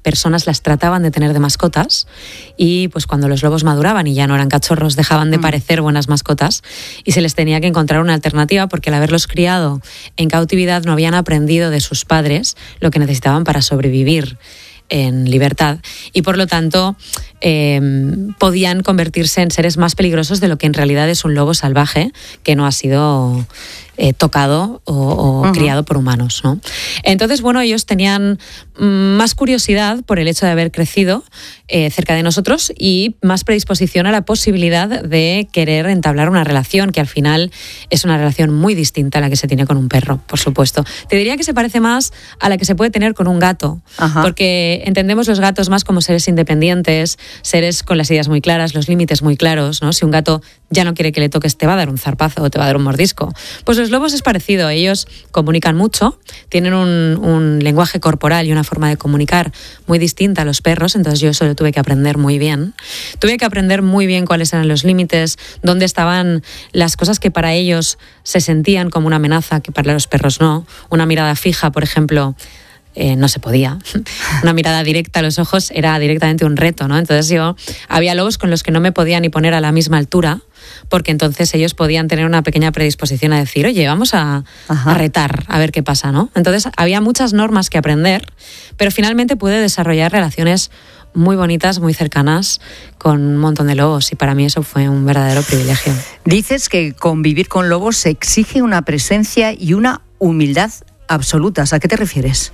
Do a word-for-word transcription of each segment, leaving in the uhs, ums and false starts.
personas las trataban de tener de mascotas y pues cuando los lobos maduraban y ya no eran cachorros dejaban de mm. parecer buenas mascotas y se les tenía que encontrar una alternativa porque al haberlos criado en cautividad no habían aprendido de sus padres lo que necesitaban para sobrevivir en libertad y por lo tanto eh, podían convertirse en seres más peligrosos de lo que en realidad es un lobo salvaje que no ha sido eh, tocado o, o uh-huh. criado por humanos, ¿no? Entonces, bueno, ellos tenían más curiosidad por el hecho de haber crecido eh, cerca de nosotros y más predisposición a la posibilidad de querer entablar una relación que al final es una relación muy distinta a la que se tiene con un perro, por supuesto. Te diría que se parece más a la que se puede tener con un gato, uh-huh. porque entendemos los gatos más como seres independientes, seres con las ideas muy claras, los límites muy claros, ¿no? Si un gato ya no quiere que le toques, te va a dar un zarpazo o te va a dar un mordisco. Pues los lobos es parecido, ellos comunican mucho, tienen un, un lenguaje corporal y una forma de comunicar muy distinta a los perros, entonces yo eso lo tuve que aprender muy bien. Tuve que aprender muy bien cuáles eran los límites, dónde estaban las cosas que para ellos se sentían como una amenaza, que para los perros no. Una mirada fija, por ejemplo, Eh, no se podía. Una mirada directa a los ojos era directamente un reto, ¿no? Entonces yo, había lobos con los que no me podía ni poner a la misma altura, porque entonces ellos podían tener una pequeña predisposición a decir, oye, vamos a, a retar, a ver qué pasa, ¿no? Entonces había muchas normas que aprender, pero finalmente pude desarrollar relaciones muy bonitas, muy cercanas, con un montón de lobos, y para mí eso fue un verdadero privilegio. Dices que convivir con lobos se exige una presencia y una humildad absolutas. ¿A qué te refieres?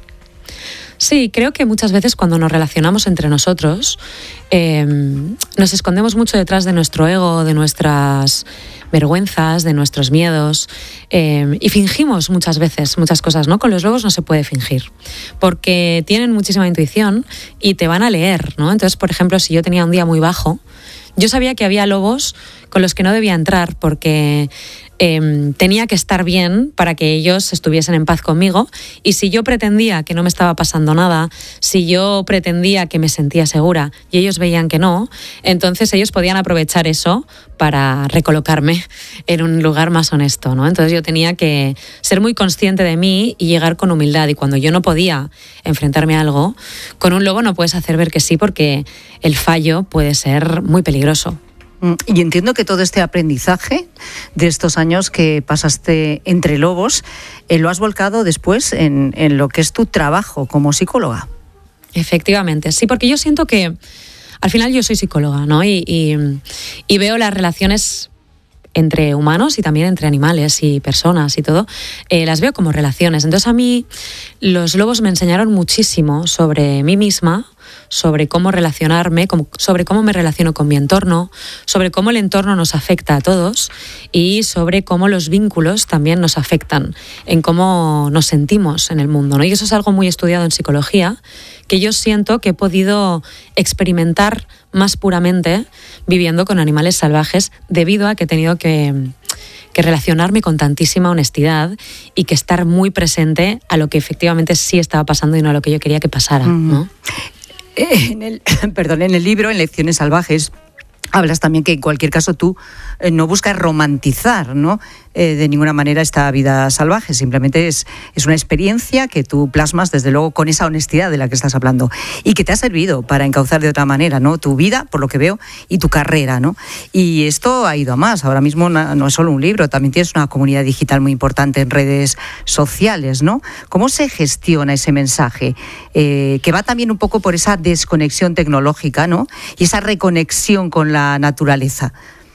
Sí, creo que muchas veces cuando nos relacionamos entre nosotros eh, nos escondemos mucho detrás de nuestro ego, de nuestras vergüenzas, de nuestros miedos eh, y fingimos muchas veces muchas cosas, ¿no? Con los lobos no se puede fingir porque tienen muchísima intuición y te van a leer, ¿no? Entonces, por ejemplo, si yo tenía un día muy bajo, yo sabía que había lobos con los que no debía entrar porque eh, tenía que estar bien para que ellos estuviesen en paz conmigo, y si yo pretendía que no me estaba pasando nada, si yo pretendía que me sentía segura y ellos veían que no, entonces ellos podían aprovechar eso para recolocarme en un lugar más honesto, ¿no? Entonces yo tenía que ser muy consciente de mí y llegar con humildad, y cuando yo no podía enfrentarme a algo, con un lobo no puedes hacer ver que sí porque el fallo puede ser muy peligroso. Y entiendo que todo este aprendizaje de estos años que pasaste entre lobos, eh, lo has volcado después en, en lo que es tu trabajo como psicóloga. Efectivamente, sí, porque yo siento que al final yo soy psicóloga, ¿no? Y, y, y veo las relaciones entre humanos y también entre animales y personas y todo, eh, las veo como relaciones. Entonces a mí los lobos me enseñaron muchísimo sobre mí misma, sobre cómo relacionarme, sobre cómo me relaciono con mi entorno, sobre cómo el entorno nos afecta a todos y sobre cómo los vínculos también nos afectan en cómo nos sentimos en el mundo, ¿no? Y eso es algo muy estudiado en psicología, que yo siento que he podido experimentar más puramente viviendo con animales salvajes, debido a que he tenido que, que relacionarme con tantísima honestidad y que estar muy presente a lo que efectivamente sí estaba pasando y no a lo que yo quería que pasara, ¿no? En el, perdón, en el libro, en Lecciones Salvajes, hablas también que en cualquier caso tú eh, no buscas romantizar, ¿no? Eh, de ninguna manera esta vida salvaje, simplemente es, es una experiencia que tú plasmas desde luego con esa honestidad de la que estás hablando y que te ha servido para encauzar de otra manera, ¿no? Tu vida, por lo que veo, y tu carrera, ¿no? Y esto ha ido a más, ahora mismo no, no es solo un libro, también tienes una comunidad digital muy importante en redes sociales, ¿no? ¿Cómo se gestiona ese mensaje? Eh, que va también un poco por esa desconexión tecnológica, ¿no? Y esa reconexión con la naturaleza.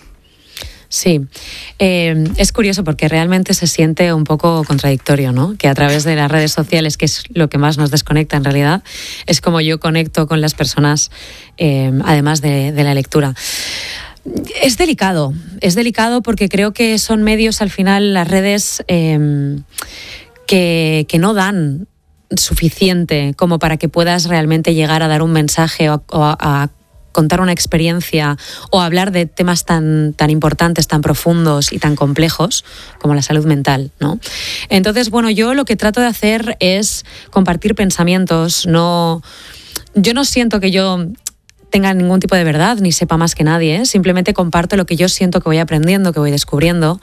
Sí, eh, es curioso porque realmente se siente un poco contradictorio, ¿no? Que a través de las redes sociales, que es lo que más nos desconecta en realidad, es como yo conecto con las personas, eh, además de, de la lectura. Es delicado, es delicado porque creo que son medios, al final, las redes eh, que, que no dan suficiente como para que puedas realmente llegar a dar un mensaje o, o a, a contar una experiencia o hablar de temas tan, tan importantes, tan profundos y tan complejos como la salud mental, ¿no? Entonces, bueno, yo lo que trato de hacer es compartir pensamientos. No, yo no siento que yo tenga ningún tipo de verdad ni sepa más que nadie, ¿eh? Simplemente comparto lo que yo siento que voy aprendiendo, que voy descubriendo,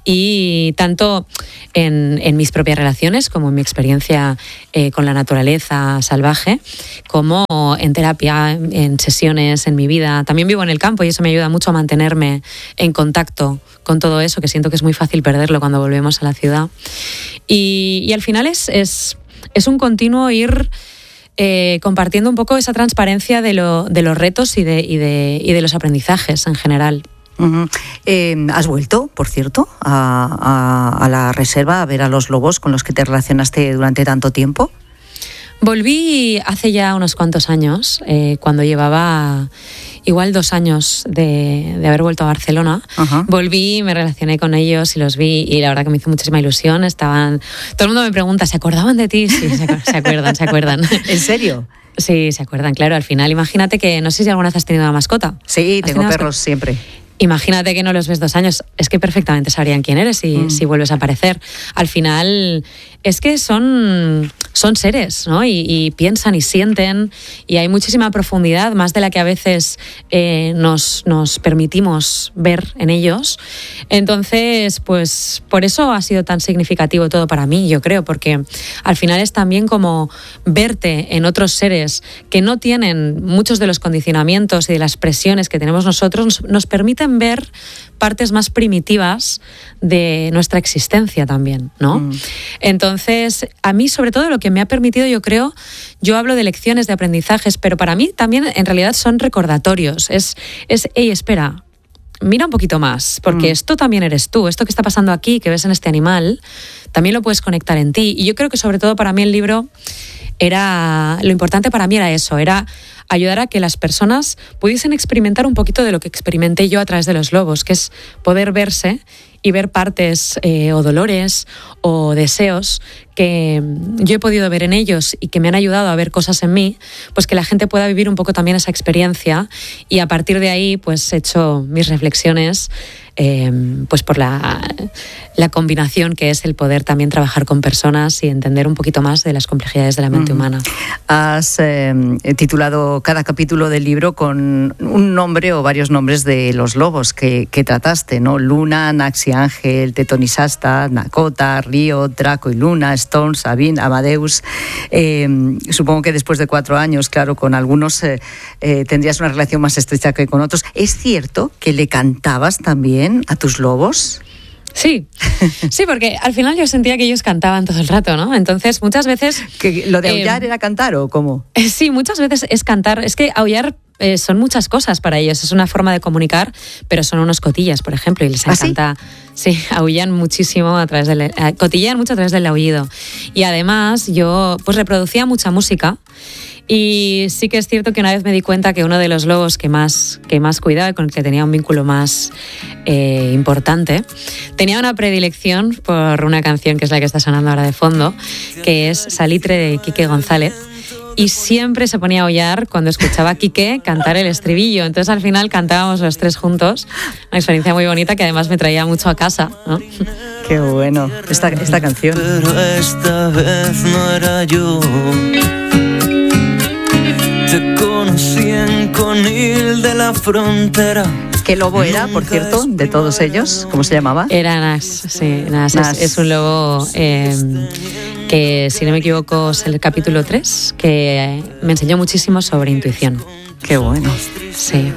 y tanto en, en mis propias relaciones como en mi experiencia eh, con la naturaleza salvaje, como en terapia, en sesiones, en mi vida. También vivo en el campo y eso me ayuda mucho a mantenerme en contacto con todo eso, que siento que es muy fácil perderlo cuando volvemos a la ciudad. Y, y al final es, es, es un continuo ir Eh, compartiendo un poco esa transparencia de, lo, de los retos y de, y, de, y de los aprendizajes en general. Uh-huh. Eh, ¿Has vuelto, por cierto, a, a, a la reserva a ver a los lobos con los que te relacionaste durante tanto tiempo? Volví hace ya unos cuantos años, eh, cuando llevaba igual dos años de, de haber vuelto a Barcelona. Uh-huh. Volví, me relacioné con ellos y los vi y la verdad que me hizo muchísima ilusión. Estaban, todo el mundo me pregunta, ¿se acordaban de ti? Sí, se, se acuerdan, se acuerdan. ¿En serio? Sí, se acuerdan, claro. Al final, imagínate que, no sé si alguna vez has tenido una mascota. Sí, tengo perros mascota? Siempre. Imagínate que no los ves dos años, es que perfectamente sabrían quién eres si, mm. si vuelves a aparecer. Al final es que son, son seres, ¿no? Y, y piensan y sienten y hay muchísima profundidad, más de la que a veces eh, nos, nos permitimos ver en ellos. Entonces, pues por eso ha sido tan significativo todo para mí, yo creo, porque al final es también como verte en otros seres que no tienen muchos de los condicionamientos y de las presiones que tenemos nosotros, nos, nos permiten ver partes más primitivas de nuestra existencia también, ¿no? Mm. Entonces, a mí sobre todo lo que me ha permitido, yo creo, yo hablo de lecciones, de aprendizajes, pero para mí también en realidad son recordatorios. Es, es hey, espera, mira un poquito más, porque mm. esto también eres tú, esto que está pasando aquí, que ves en este animal, también lo puedes conectar en ti. Y yo creo que sobre todo para mí el libro era, lo importante para mí era eso, era ayudar a que las personas pudiesen experimentar un poquito de lo que experimenté yo a través de los lobos, que es poder verse y ver partes eh, o dolores o deseos que yo he podido ver en ellos y que me han ayudado a ver cosas en mí, pues que la gente pueda vivir un poco también esa experiencia y a partir de ahí pues he hecho mis reflexiones eh, pues por la, la combinación que es el poder también trabajar con personas y entender un poquito más de las complejidades de la mente mm. humana. Has eh, titulado cada capítulo del libro con un nombre o varios nombres de los lobos que, que trataste, ¿no? Luna, Naxi Ángel, Tetonisasta, Nakota, Río, Draco y Luna, Stone, Sabine, Amadeus. Eh, supongo que después de cuatro años, claro, con algunos eh, eh, tendrías una relación más estrecha que con otros. ¿Es cierto que le cantabas también a tus lobos? Sí, sí, porque al final yo sentía que ellos cantaban todo el rato, ¿no? Entonces, muchas veces... ¿Que ¿Lo de aullar eh, era cantar o cómo? Sí, muchas veces es cantar. Es que aullar eh, son muchas cosas para ellos. Es una forma de comunicar, pero son unos cotillas, por ejemplo, y les encanta... ¿Ah, sí? Sí, aullan muchísimo a través del... Eh, cotillean mucho a través del aullido. Y además yo pues reproducía mucha música. Y sí que es cierto que una vez me di cuenta que uno de los lobos que más, que más cuidaba, con el que tenía un vínculo más eh, importante, tenía una predilección por una canción que es la que está sonando ahora de fondo, que es Salitre de Quique González. Y siempre se ponía a aullar cuando escuchaba a Quique cantar el estribillo. Entonces al final cantábamos los tres juntos. Una experiencia muy bonita que además me traía mucho a casa, ¿no? Qué bueno, esta, esta canción. Pero esta vez no era yo. Te conocí en Conil de la Frontera. ¿Qué lobo era, por cierto, de todos ellos? ¿Cómo se llamaba? Era Nas, sí, Nas. Nas. Es, es un lobo eh, que, si no me equivoco, es el capítulo tres, que me enseñó muchísimo sobre intuición. Qué bueno. Sí.